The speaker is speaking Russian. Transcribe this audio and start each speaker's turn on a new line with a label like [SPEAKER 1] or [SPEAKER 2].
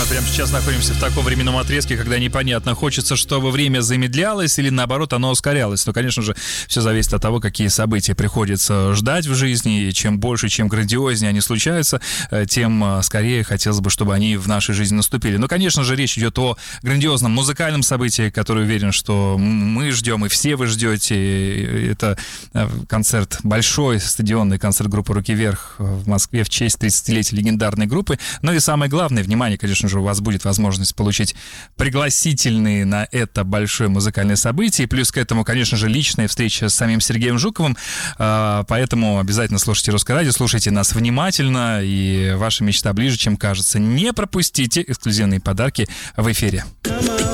[SPEAKER 1] прямо сейчас находимся в таком временном отрезке, когда непонятно, хочется, чтобы время замедлялось или наоборот оно ускорялось. Но, конечно же, все зависит от того, какие события приходится ждать в жизни. И чем больше, чем грандиознее они случаются, тем скорее хотелось бы, чтобы они в нашей жизни наступили. Но, конечно же, речь идет о грандиозном музыкальном событии, которое, уверен, что мы ждем, и все вы ждете. Это концерт, большой стадионный концерт группы «Руки вверх» в Москве в честь 30-летия легендарной группы. Ну и самое главное, внимание, конечно же, у вас будет возможность получить пригласительные на это большое музыкальное событие. И плюс к этому, конечно же, личная встреча с самим Сергеем Жуковым. Поэтому обязательно слушайте «Русское радио», слушайте нас внимательно, и ваша мечта ближе, чем кажется. Не пропустите эксклюзивные подарки в эфире.